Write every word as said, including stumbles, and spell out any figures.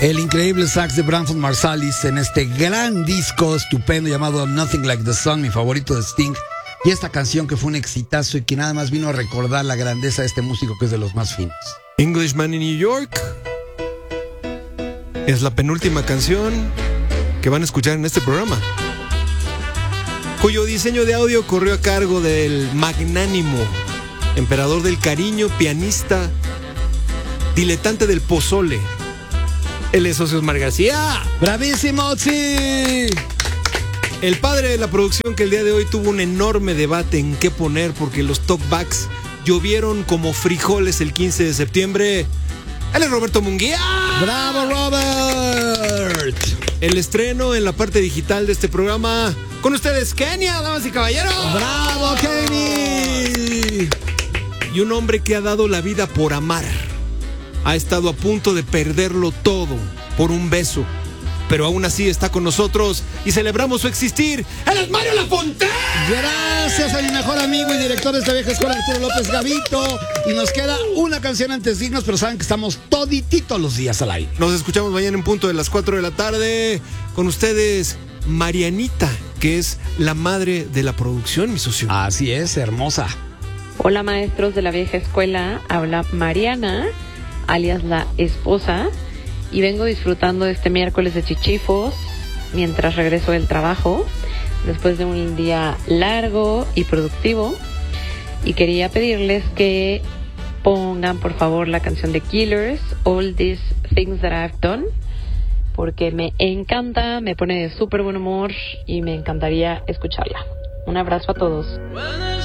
El increíble sax de Branford Marsalis en este gran disco estupendo llamado Nothing Like the Sun, mi favorito de Sting. Y esta canción que fue un exitazo y que nada más vino a recordar la grandeza de este músico que es de los más finos. Englishman in New York es la penúltima canción que van a escuchar en este programa, cuyo diseño de audio corrió a cargo del magnánimo emperador del cariño, pianista, diletante del pozole. Él es Oscar García. ¡Bravísimo, sí! El padre de la producción, que el día de hoy tuvo un enorme debate en qué poner porque los talkbacks llovieron como frijoles el quince de septiembre. Él es Roberto Munguía. ¡Bravo, Robert! El estreno en la parte digital de este programa. Con ustedes, Kenia, damas y caballeros. ¡Bravo, Kenny! Y un hombre que ha dado la vida por amar. Ha estado a punto de perderlo todo por un beso, pero aún así está con nosotros y celebramos su existir. ¡Él es Mario Lafontaine! Gracias a mi mejor amigo y director de esta vieja escuela, Arturo López Gavito. Y nos queda una canción antes de irnos, pero saben que estamos todititos los días al aire. Nos escuchamos mañana en punto de las cuatro de la tarde. Con ustedes, Marianita, que es la madre de la producción, mi socio. Así es, hermosa. Hola, maestros de la vieja escuela. Habla Mariana, alias la esposa, y vengo disfrutando este miércoles de chichifos mientras regreso del trabajo después de un día largo y productivo, y quería pedirles que pongan por favor la canción de Killers, All These Things That I've Done, porque me encanta, me pone de súper buen humor y me encantaría escucharla. Un abrazo a todos.